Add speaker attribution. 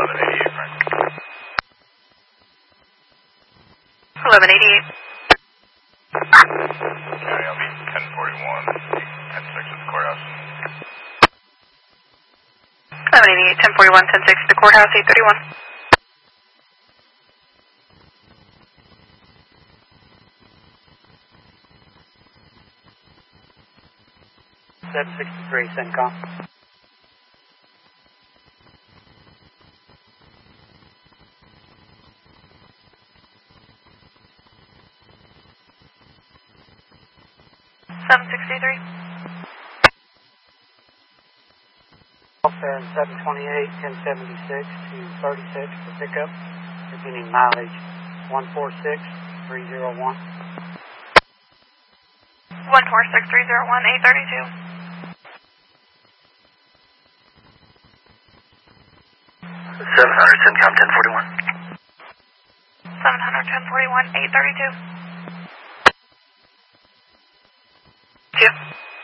Speaker 1: 1188, Frank.
Speaker 2: 1188.
Speaker 1: Okay, I'll be 1041, 10-6 at the courthouse.
Speaker 2: 1188, 1041, 10-6 at the courthouse, 831.
Speaker 3: $763, CENTCOM. Welfare 728, 1076 to 36 for pickup, beginning mileage 146301.
Speaker 2: 146301, 832.
Speaker 3: 700, CENTCOM 1041.
Speaker 2: 700, 1041, 832. 2.